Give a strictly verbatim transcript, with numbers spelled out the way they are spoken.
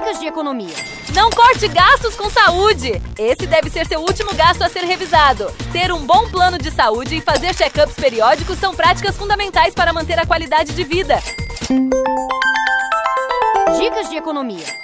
Dicas de economia. Não corte gastos com saúde! Esse deve ser seu último gasto a ser revisado. Ter um bom plano de saúde e fazer check-ups periódicos são práticas fundamentais para manter a qualidade de vida. Dicas de economia.